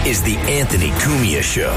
is the Anthony Cumia Show.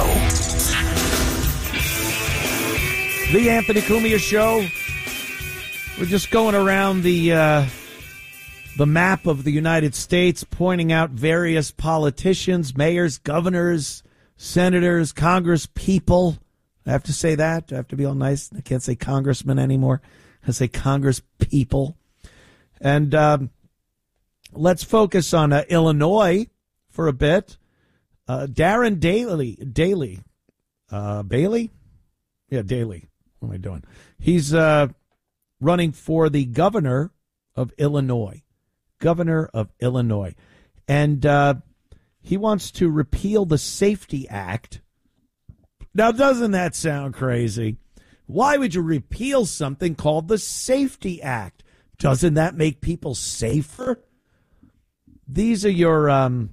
The Anthony Cumia Show. We're just going around the map of the United States, pointing out various politicians, mayors, governors, senators, congresspeople. I have to say that. I have to be all nice. I can't say congressman anymore. I say congresspeople. And let's focus on Illinois for a bit. Darren Daly. Bailey? Yeah, Daly. What am I doing? He's running for the governor of Illinois. Governor of Illinois. And he wants to repeal the Safety Act. Now, doesn't that sound crazy? Why would you repeal something called the Safety Act? Doesn't that make people safer? These are your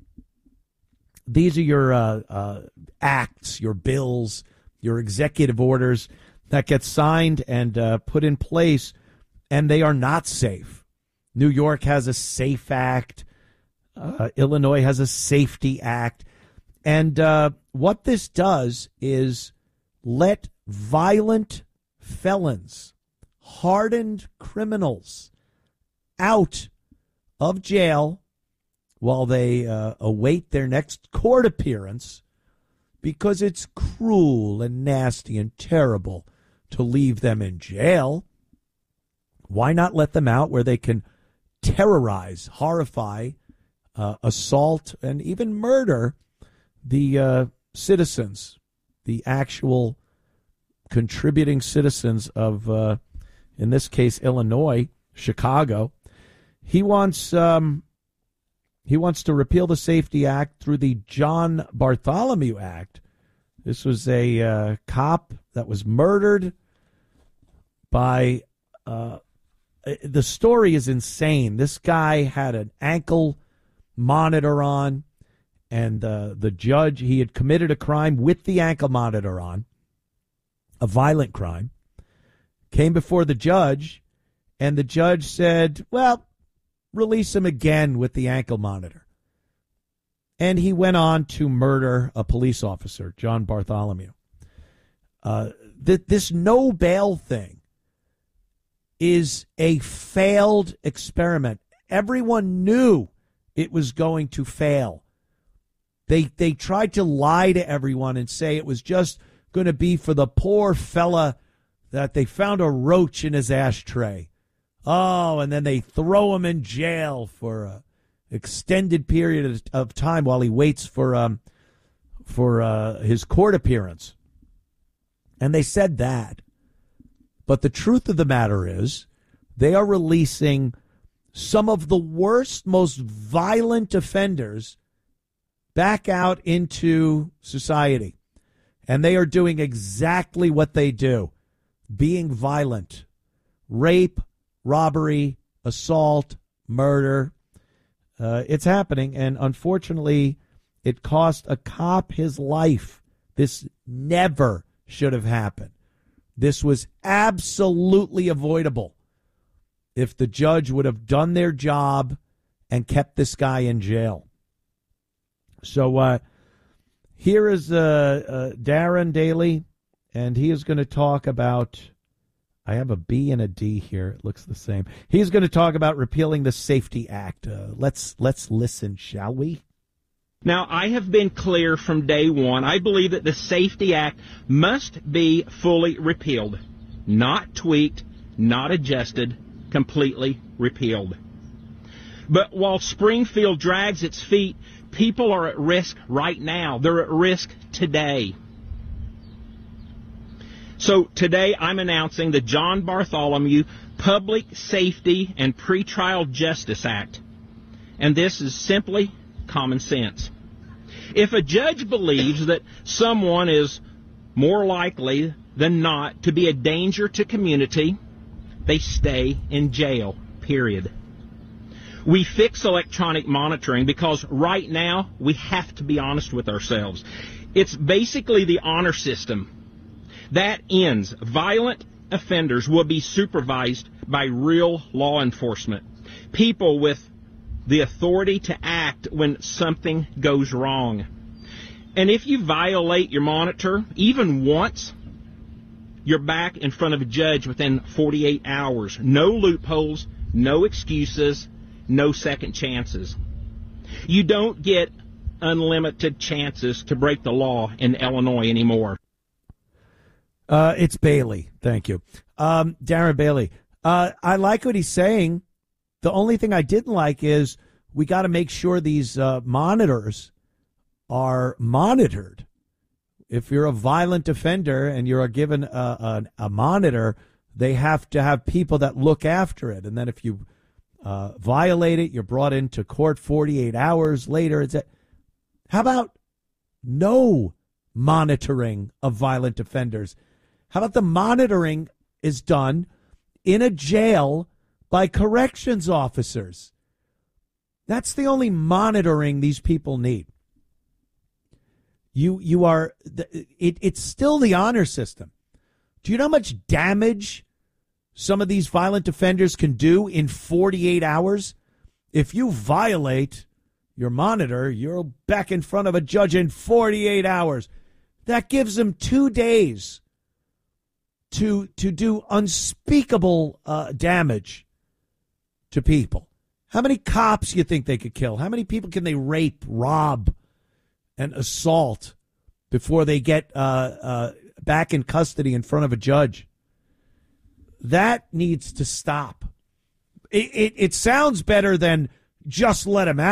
acts, your bills, your executive orders that get signed and put in place, and they are not safe. New York has a SAFE Act. Illinois has a Safety Act. And what this does is let violent felons, hardened criminals out of jail while they await their next court appearance, because it's cruel and nasty and terrible to leave them in jail. Why not let them out where they can terrorize, horrify, assault, and even murder the citizens, the actual contributing citizens of, in this case, Illinois, Chicago. He wants to repeal the Safety Act through the John Bartholomew Act. This was a cop that was murdered by, the story is insane. This guy had an ankle monitor on, and the judge, he had committed a crime with the ankle monitor on, a violent crime, came before the judge, and the judge said, well, release him again with the ankle monitor. And he went on to murder a police officer, John Bartholomew. This no bail thing is a failed experiment. Everyone knew it was going to fail. They tried to lie to everyone and say it was just going to be for the poor fella that they found a roach in his ashtray. Oh, and then they throw him in jail for an extended period of time while he waits for his court appearance. And they said that. But the truth of the matter is they are releasing some of the worst, most violent offenders back out into society. And they are doing exactly what they do, being violent. Rape, robbery, assault, murder. It's happening, and unfortunately, it cost a cop his life. This never should have happened. This was absolutely avoidable if the judge would have done their job and kept this guy in jail. So here is Darren Daly, and he is going to talk about, I have a B and a D here. It looks the same. He's going to talk about repealing the Safety Act. Let's listen, shall we? Now, I have been clear from day one. I believe that the Safety Act must be fully repealed, not tweaked, not adjusted, completely repealed. But while Springfield drags its feet, people are at risk right now. They're at risk today. So today I'm announcing the John Bartholomew Public Safety and Pretrial Justice Act. And this is simply common sense. If a judge believes that someone is more likely than not to be a danger to community, they stay in jail, period. We fix electronic monitoring because right now we have to be honest with ourselves. It's basically the honor system. That ends. Violent offenders will be supervised by real law enforcement. People with the authority to act when something goes wrong. And if you violate your monitor even once, you're back in front of a judge within 48 hours. No loopholes, no excuses, no second chances. You don't get unlimited chances to break the law in Illinois anymore. It's Bailey. Thank you. Darren Bailey. I like what he's saying. The only thing I didn't like is we got to make sure these monitors are monitored. If you're a violent offender and you're given a monitor, they have to have people that look after it. And then if you violate it, you're brought into court 48 hours later. How about no monitoring of violent offenders? How about the monitoring is done in a jail by corrections officers? That's the only monitoring these people need. It's still the honor system. Do you know how much damage some of these violent offenders can do in 48 hours? If you violate your monitor, you're back in front of a judge in 48 hours. That gives them 2 days to do unspeakable damage to people. How many cops you think they could kill? How many people can they rape, rob, and assault before they get back in custody in front of a judge? That needs to stop. It sounds better than just let him out.